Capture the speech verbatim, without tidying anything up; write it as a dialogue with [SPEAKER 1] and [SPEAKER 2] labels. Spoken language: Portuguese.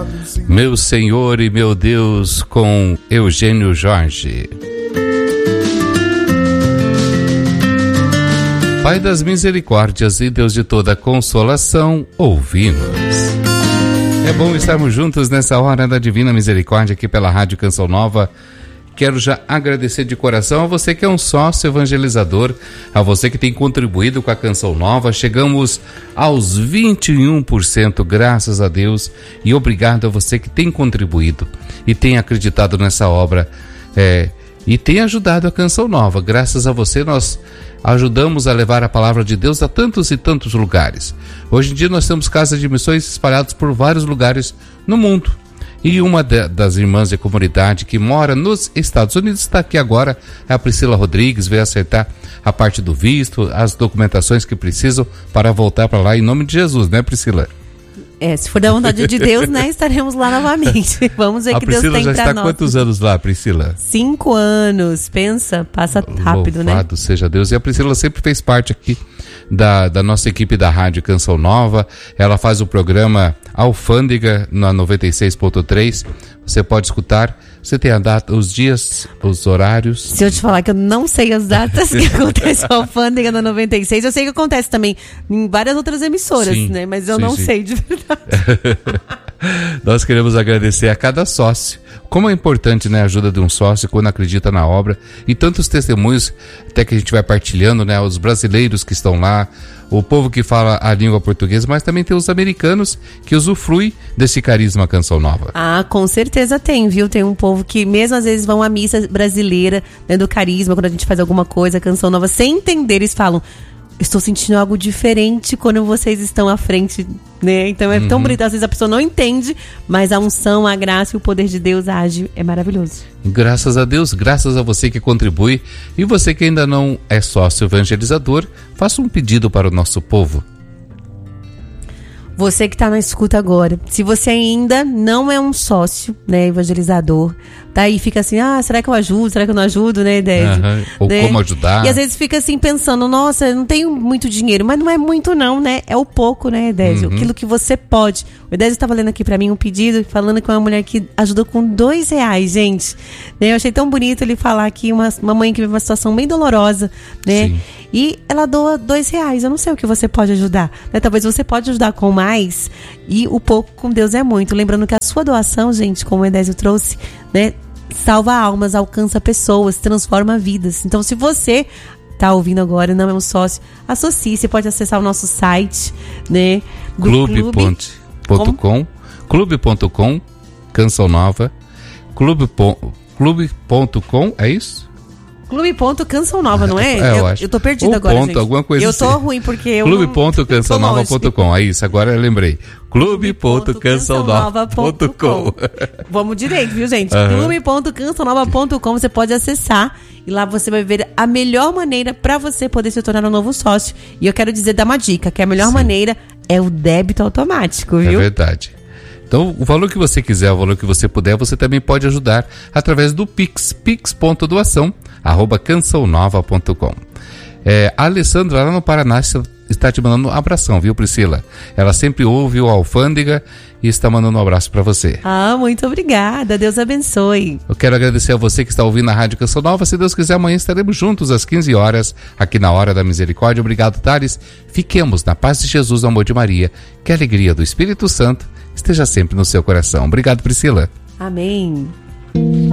[SPEAKER 1] Meu Senhor e meu Deus, com Eugênio Jorge. Pai das misericórdias e Deus de toda consolação, ouvi-nos. É bom estarmos juntos nessa hora da Divina Misericórdia aqui pela Rádio Canção Nova. Quero já agradecer de coração a você que é um sócio evangelizador, a você que tem contribuído com a Canção Nova. Chegamos aos vinte e um por cento, graças a Deus, e obrigado a você que tem contribuído e tem acreditado nessa obra é, e tem ajudado a Canção Nova. Graças a você nós ajudamos a levar a palavra de Deus a tantos e tantos lugares. Hoje em dia nós temos casas de missões espalhadas por vários lugares no mundo. E uma de, das irmãs da comunidade que mora nos Estados Unidos está aqui agora, é a Priscila Rodrigues, veio acertar a parte do visto, as documentações que precisam para voltar para lá em nome de Jesus, né, Priscila?
[SPEAKER 2] É, se for da vontade de Deus, né, estaremos lá novamente. Vamos ver o que Deus tem para nós. A Priscila já está há
[SPEAKER 1] quantos anos lá, Priscila?
[SPEAKER 2] Cinco anos, pensa, passa rápido,
[SPEAKER 1] Louvado
[SPEAKER 2] né?
[SPEAKER 1] Louvado seja Deus. E a Priscila sempre fez parte aqui da, da nossa equipe da Rádio Canção Nova. Ela faz o programa Alfândega na noventa e seis ponto três. Você pode escutar. Você tem a data, os dias, os horários?
[SPEAKER 2] Se eu te falar que eu não sei as datas que acontece a Alfândega na noventa e seis, eu sei que acontece também em várias outras emissoras, sim, né? Mas eu sim, não sim. sei de verdade. Nós
[SPEAKER 1] queremos agradecer a cada sócio. Como é importante, né, a ajuda de um sócio quando acredita na obra. E tantos testemunhos, até que a gente vai partilhando, né? Os brasileiros que estão lá, o povo que fala a língua portuguesa, mas também tem os americanos que usufruem desse carisma Canção Nova.
[SPEAKER 2] Ah, com certeza tem, viu? Tem um povo que mesmo às vezes vão à missa brasileira, né, do carisma, quando a gente faz alguma coisa, Canção Nova, sem entender, eles falam: estou sentindo algo diferente quando vocês estão à frente, né? Então é uhum. tão bonito, às vezes a pessoa não entende, mas a unção, a graça e o poder de Deus age, é maravilhoso.
[SPEAKER 1] Graças a Deus, graças a você que contribui, e você que ainda não é sócio evangelizador, faça um pedido para o nosso povo.
[SPEAKER 2] Você que está na escuta agora, se você ainda não é um sócio, né, evangelizador, daí fica assim, ah, será que eu ajudo, será que eu não ajudo, né, Edésio?
[SPEAKER 1] Uhum. Ou né? Como ajudar.
[SPEAKER 2] E às vezes fica assim pensando, nossa, eu não tenho muito dinheiro, mas não é muito não, né, é o pouco, né, Edésio, uhum. aquilo que você pode. O Edésio estava lendo aqui para mim um pedido, falando com uma mulher que ajudou com dois reais, gente. Né, eu achei tão bonito ele falar aqui, uma, uma mãe que vive uma situação bem dolorosa, né, sim. E ela doa dois reais. Eu não sei o que você pode ajudar, né? Talvez você pode ajudar com mais, e o pouco com Deus é muito. Lembrando que a sua doação, gente, como o Edésio trouxe, né, salva almas, alcança pessoas, transforma vidas. Então, se você tá ouvindo agora e não é um sócio, associe. Você pode acessar o nosso site, né, do
[SPEAKER 1] clube ponto com, clube ponto com, Canção Nova, clube ponto com, é isso?
[SPEAKER 2] Clube ponto Canção Nova, não é?
[SPEAKER 1] É, eu,
[SPEAKER 2] eu
[SPEAKER 1] acho.
[SPEAKER 2] Eu tô perdida
[SPEAKER 1] Ou
[SPEAKER 2] agora,
[SPEAKER 1] ponto,
[SPEAKER 2] gente.
[SPEAKER 1] Alguma coisa
[SPEAKER 2] eu
[SPEAKER 1] assim.
[SPEAKER 2] tô ruim porque eu
[SPEAKER 1] clube ponto canção nova ponto com, é isso, agora eu lembrei. clube ponto canção nova ponto com.
[SPEAKER 2] Vamos direito, viu, gente? Uhum. clube ponto canção nova ponto com, você pode acessar e lá você vai ver a melhor maneira para você poder se tornar um novo sócio. E eu quero dizer, dar uma dica, que a melhor Sim. maneira é o débito automático, viu?
[SPEAKER 1] É verdade. Então, o valor que você quiser, o valor que você puder, você também pode ajudar através do Pix, pix ponto doação arroba canção nova ponto com. É, a Alessandra, lá no Paraná, está te mandando um abração, viu, Priscila? Ela sempre ouve o Alfândega e está mandando um abraço para você.
[SPEAKER 2] Ah, muito obrigada. Deus abençoe.
[SPEAKER 1] Eu quero agradecer a você que está ouvindo a Rádio Canção Nova. Se Deus quiser, amanhã estaremos juntos às quinze horas, aqui na Hora da Misericórdia. Obrigado, Thales. Fiquemos na paz de Jesus, no amor de Maria. Que a alegria do Espírito Santo esteja sempre no seu coração. Obrigado, Priscila.
[SPEAKER 2] Amém.